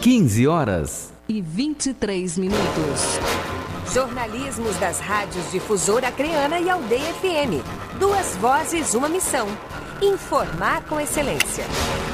15h23. Jornalismos das rádios Difusora Acreana e Aldeia FM. 2 vozes, uma missão. Informar com excelência.